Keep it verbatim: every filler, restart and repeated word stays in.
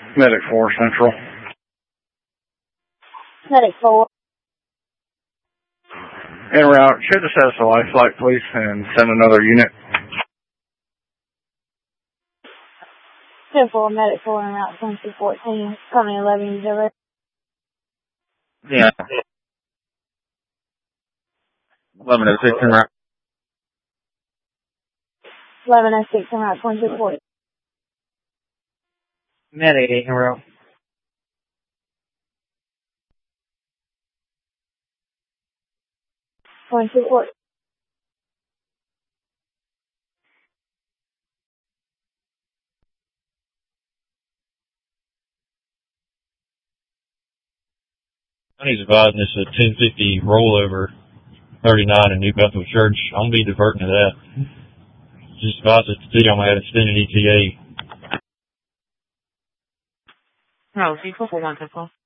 Medic four Central. Medic four. En route, should us as a life flight, please, and send another unit. ten four, Medic four en route, twenty-two fourteen, coming eleven zero. Yeah. eleven oh six en route. eleven oh six en route, twenty-two forty. Medic eight en route. twenty-two forty. He's advising this a ten fifty rollover thirty-nine in New Bethel Church. I'm going to be diverting to that. Just advise us to see I'm going to have extended E T A. No, C four four one ten four.